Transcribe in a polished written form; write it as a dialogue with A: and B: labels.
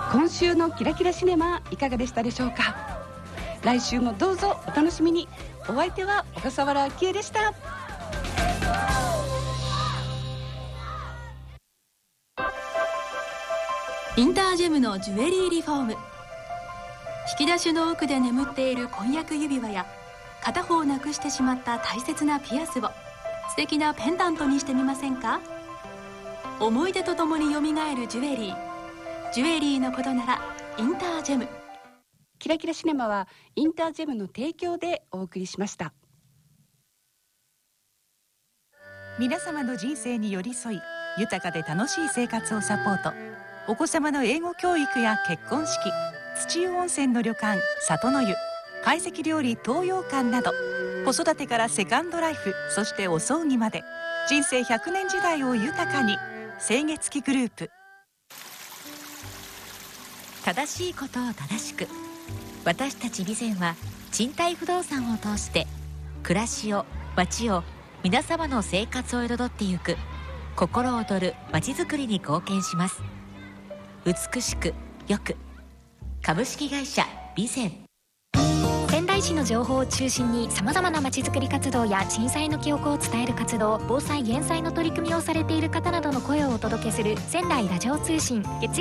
A: 今週のキラキラシネマいかがでしたでしょうか。来週もどうぞお楽しみに。お相手は小笠原明恵でした。
B: インタージェムのジュエリーリフォーム。引き出しの奥で眠っている婚約指輪や片方なくしてしまった大切なピアスを素敵なペンダントにしてみませんか。思い出とともによみがえるジュエリー。ジュエリーのことならインタージェム。
A: キラキラシネマはインタージェムの提供でお送りしました。
C: 皆様の人生に寄り添い、豊かで楽しい生活をサポート。お子様の英語教育や結婚式、土湯温泉の旅館里の湯、懐石料理東洋館など、子育てからセカンドライフ、そしてお葬儀まで人生100年時代を豊かに。清月記グループ。
D: 正しいことを正しく、私たち備前は賃貸不動産を通して暮らしを、街を、皆様の生活を彩ってゆく心躍る街づくりに貢献します。美しくよく、株式会社備前。
E: 仙台市の情報を中心にさまざまなまちづくり活動や震災の記憶を伝える活動、防災減災の取り組みをされている方などの声をお届けする仙台ラジオ通信。月